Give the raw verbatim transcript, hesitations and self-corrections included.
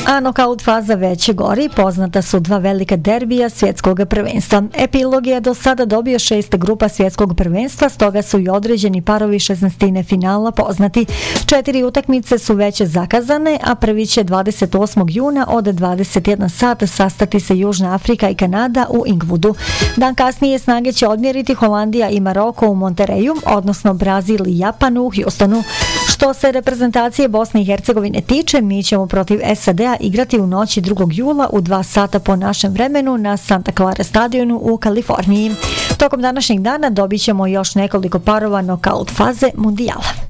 A nokaut faza već gori, poznata su dva velika derbija svjetskog prvenstva. Epilog je do sada dobio šest grupa svjetskog prvenstva, stoga su i određeni parovi šesnaestine finala poznati. Četiri utakmice su već zakazane, a prvi će dvadeset osmog juna od dvadeset jedan sat sastati se Južna Afrika i Kanada u Ingwoodu. Dan kasnije snage će odmjeriti Holandija i Maroko u Montereju, odnosno Brazil i Japan u Houstonu. Što se reprezentacije Bosne i Hercegovine tiče, mi ćemo protiv S A D-a igrati u noći drugog jula u dva sata po našem vremenu na Santa Clara stadionu u Kaliforniji. Tokom današnjeg dana dobit ćemo još nekoliko parova nokaut faze mundijala.